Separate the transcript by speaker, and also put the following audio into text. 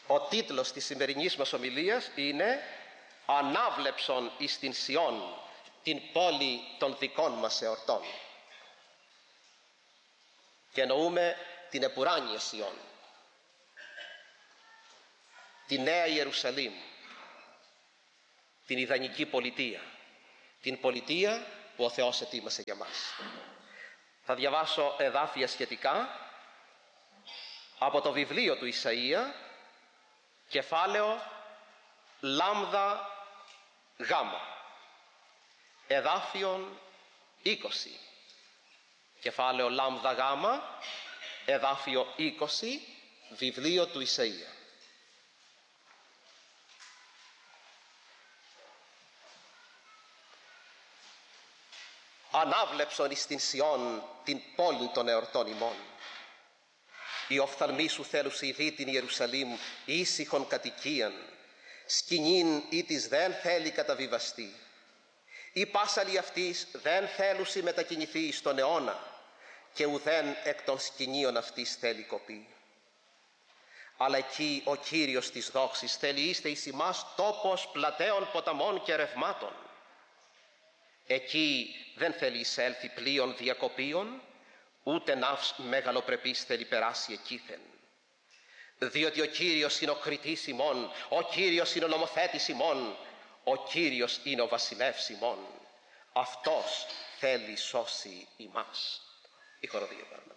Speaker 1: Ο τίτλος της σημερινής μας ομιλίας είναι «Ανάβλεψον εις την Σιών, την πόλη των δικών μας εορτών». Και εννοούμε την επουράνια Σιών, τη Νέα Ιερουσαλήμ, την ιδανική πολιτεία, την πολιτεία που ο Θεός ετοίμασε για μας. Θα διαβάσω εδάφια σχετικά από το βιβλίο του Ισαΐα, κεφάλαιο λάμδα γάμα, εδάφιον 20. Κεφάλαιο λάμδα γάμα, εδάφιο 20, βιβλίο του Ισαΐα. Ανάβλεψον εις την Σιών, την πόλη των εορτών ημών. Οι οφθαλμοί σου θέλουσι δει την Ιερουσαλήμ ήσυχον κατοικίαν, σκηνήν ή της δεν θέλει καταβιβαστεί. Η πάσαλη αυτής δεν θέλουσι μετακινηθεί στον αιώνα, και ουδέν εκ των σκηνίων αυτής θέλει κοπεί. Αλλά εκεί ο Κύριος της δόξης θέλει είστε εις ημάς τόπος πλατέων ποταμών και ρευμάτων. Εκεί δεν θέλει εισέλθει πλοίων διακοπίων, ούτε ναύς μεγαλοπρεπής θέλει περάσει εκείθεν. Διότι ο Κύριος είναι ο κριτής ημών, ο Κύριος είναι ο νομοθέτης ημών, ο Κύριος είναι ο βασιλεύς ημών. Αυτός θέλει σώσει ημάς. Η χοροδία.